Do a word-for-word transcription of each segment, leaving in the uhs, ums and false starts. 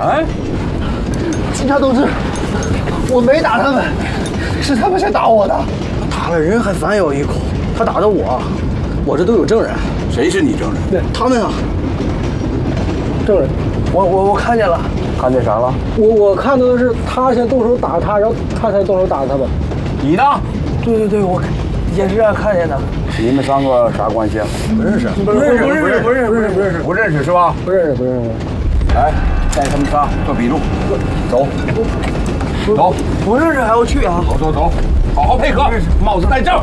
哎， 警察同志，我没打他们，是他们先打我的。 打了人还反咬一口，他打的我，我这都有证人。 谁是你证人？ 对，他们啊，证人，我我我看见了。 看见啥了？ 我我看到的是他先动手打他，然后他才动手打他吧。 你呢？ 对对对，我也是这样看见的。 你们三个啥关系？ 不认识， 不认识，不认识，不认识，不认识，不认识，不认识是吧？ 不认识，不认识。 来，带他们仨做笔录，走，走， 不认识还要去啊？ 走走走，好好配合，帽子戴正。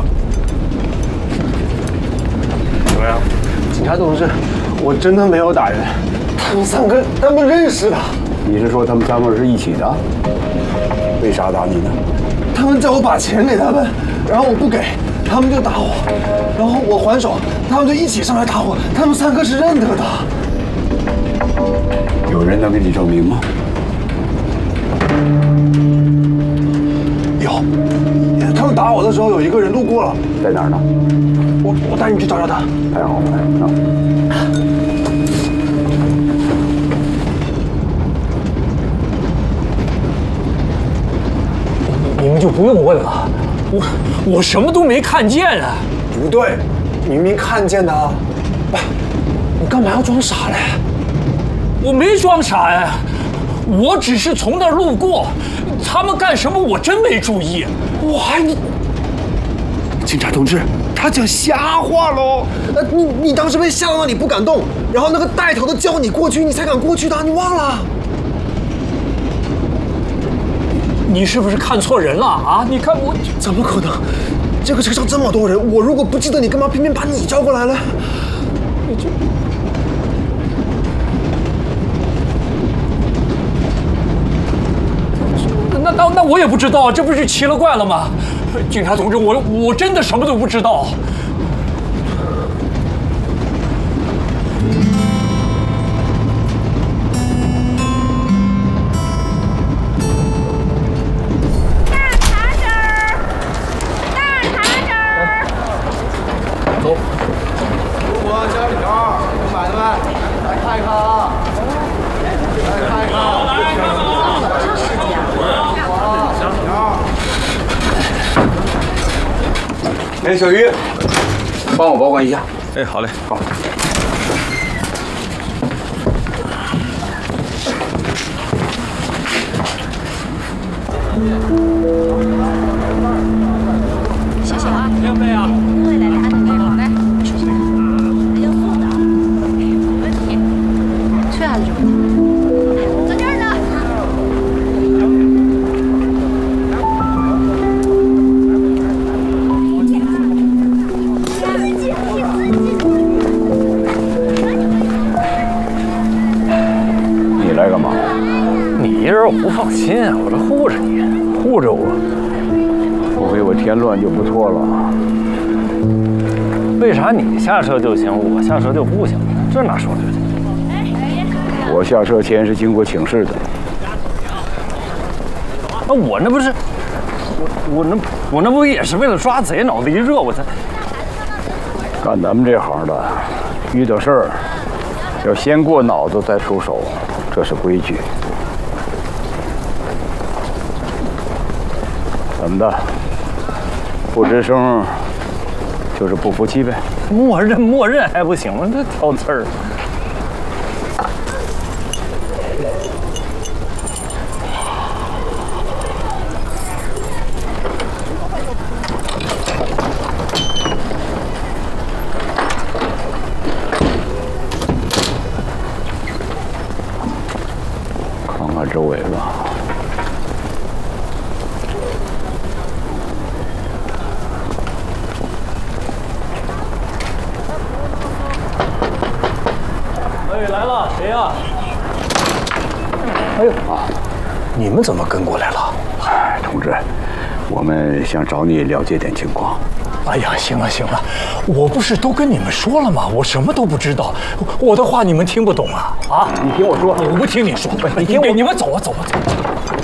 怎么样？ 警察同志，我真的没有打人，他们三个他们认识的。 你是说他们三个是一起的？为啥打你呢？ 他们叫我把钱给他们，然后我不给，他们就打我，然后我还手，他们就一起上来打我。他们三个是认得的。 有人能给你证明吗？ 有，他们打我的时候有一个人路过了， 在哪儿呢？ 我我带你去找找他。 太好了，太好了。 你们就不用问了，我我什么都没看见啊！ 不对，明明看见的。哎，你干嘛要装傻嘞？ 我没装傻呀，我只是从那儿路过，他们干什么我真没注意。 哇，你，警察同志，他讲瞎话喽！呃，你你当时被吓到，你不敢动，然后那个带头的叫你过去，你才敢过去的，你忘了？ 你是不是看错人了啊？你看我怎么可能？这个车上这么多人，我如果不记得你，干嘛偏偏把你叫过来了？你这…… 那那那我也不知道，这不是奇了怪了吗？警察同志，我我真的什么都不知道。 哎，小鱼，帮我保管一下。 哎，好嘞，好。 谢谢啊， 两杯啊。 对，来来，安顿好嘞。出去。要送的，没问题。退下去。在这儿呢。 你来干嘛？ 你让我不放心啊，我这护着你，护着我， 不给我添乱就不错了。 为啥你下车就行，我下车就不行？这哪说的？ 我下车前是经过请示的。 那我那不是，我我那我那不也是为了抓贼，脑子一热我才。 干咱们这行的，遇到事儿要先过脑子再出手，这是规矩。怎么的？不吱声就是不服气呗？ 默认默认还不行吗？这挑刺儿。 看看周围吧。 哎，来了，谁呀？ 哎呦啊，你们怎么跟过来了？ 哎，同志，我们想找你了解点情况。 哎呀，行了行了，我不是都跟你们说了吗？我什么都不知道，我的话你们听不懂啊？啊！ 你听我说， 我不听你说，你听我，你们走啊走啊走啊。